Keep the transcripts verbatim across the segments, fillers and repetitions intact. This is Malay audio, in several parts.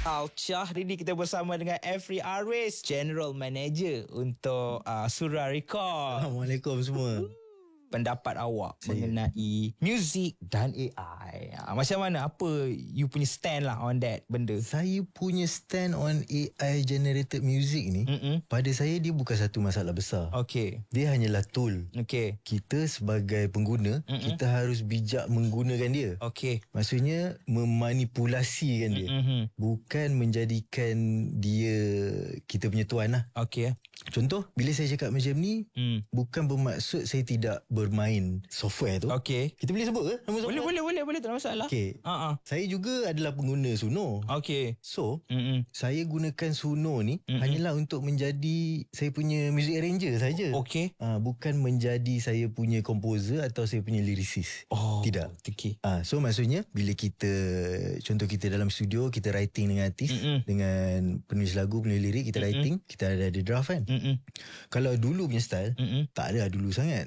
Culture. Hari ini kita bersama dengan Efri Aris, General Manager untuk uh, Surah Record. Assalamualaikum semua. Pendapat awak Saya. mengenai muzik dan A I. Uh, macam mana? Apa you punya stand lah on that benda? Saya punya stand on A I generated music ni, Mm-mm. pada saya dia bukan satu masalah besar. Okay. Dia hanyalah tool. Okay. Kita sebagai pengguna, Mm-mm. kita harus bijak menggunakan dia. Okay. Maksudnya memanipulasikan dia. Mm-hmm. Bukan menjadikan dia kita punya tuan lah. Okay. Contoh, bila saya cakap macam ni, Mm. bukan bermaksud saya tidak bermain software tu. Okay. Kita boleh sebut ke nama software? Boleh, boleh, boleh, boleh. Tak ada masalah. Okay. Uh-uh. Saya juga adalah pengguna Suno. Okay. So, Mm-mm. saya gunakan Suno ni Mm-mm. hanyalah untuk menjadi saya punya music arranger saja. Okay. Uh, bukan menjadi saya punya composer atau saya punya lyricist. Oh. Tidak. Okay. Uh, so maksudnya bila kita, contoh kita dalam studio, kita writing dengan artis, Mm-mm. dengan penulis lagu, penulis lirik, kita Mm-mm. writing, kita ada, ada draft kan. Mm-mm. Kalau dulu punya style, Mm-mm. tak ada dulu sangat.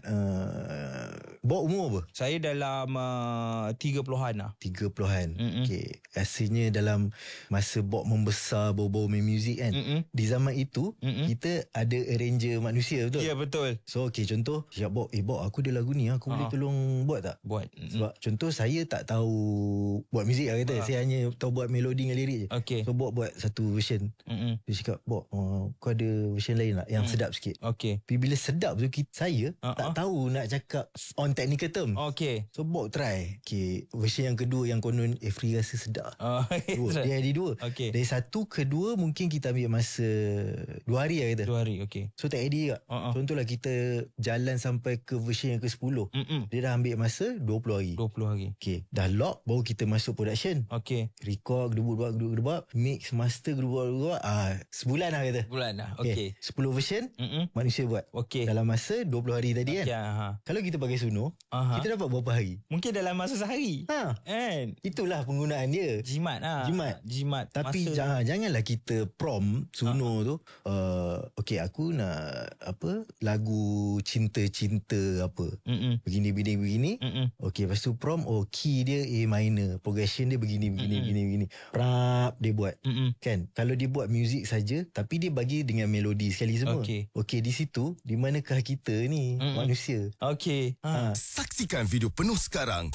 Uh, bawa umur apa? Saya dalam uh, tiga puluhan lah. tiga puluhan. Mm-mm. Okay. Rasanya dalam masa Bob membesar, bawa-bawa main muzik kan. Mm-mm. Di zaman itu, Mm-mm. kita ada arranger manusia, betul? Ya, betul. So, okay, contoh, cakap Bob, eh Bob, aku ada lagu ni, aku boleh Ah. tolong buat tak? Buat. Mm-mm. Sebab contoh saya tak tahu buat muzik lah kata. Ah. Saya hanya tahu buat melodi dengan lirik je. Okay. So, Bob buat satu version. Mm-mm. Dia cakap, Bob, oh, kau ada version lain tak? Yang Mm. sedap sikit. Okay. Tapi bila sedap tu, kita, saya Ah, tak ah. tahu nak cakap on technical term. Okay. So Bob try. Okay, version yang kedua yang konon Efri rasa sedap. Oh, Dua. Dia ada dua. Okay. Dari satu ke dua mungkin kita ambil masa dua hari lah kita. Dua hari. Okay. So tak edit tak? Uh-uh. Contohlah kita jalan sampai ke version yang ke sepuluh. Mm-mm. Dia dah ambil masa dua puluh hari. Dua puluh hari. Okay, dah lock baru kita masuk production. Okay. Record, gedebuk-gedebuk, gedebuk-gedebuk, mix, master, gedebuk-gedebuk. Ah, sebulan lah kata. Bulan lah. Okay. sepuluh version Mm-mm. manusia buat. Okay. Dalam masa dua puluh hari tadi Okay. kan. Aha. Kalau kita pakai Suno, Aha. kita dapat berapa hari? Mungkin dalam masa sehari. Ha, Kan? itulah penggunaan dia. Jimat lah. Jimat. Jimat. Tapi masa... jangan, janganlah kita prompt Suno tu uh, okay, aku nak apa, lagu cinta-cinta apa, Mm-mm. begini begini begini. Mm-mm. Okay, lepas tu prompt, oh key dia A minor, progression dia begini begini Mm-mm. begini begini. Rap dia buat. Mm-mm. Kan, kalau dia buat muzik saja tapi dia bagi dengan melodi sekali semua. Okey. Okay, di situ di manakah kita ni Mm-mm. manusia. Okay. Ha. Ha. Saksikan video penuh sekarang